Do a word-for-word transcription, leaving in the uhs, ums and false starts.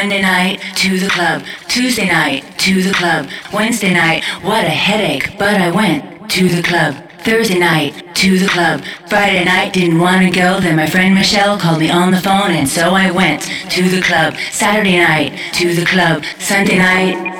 Monday night, to the club. Tuesday night, to the club. Wednesday night, what a headache, but I went to the club. Thursday night, to the club. Friday night, didn't want to go, then my friend Michelle called me on the phone, and so I went to the club. Saturday night, to the club. Sunday night,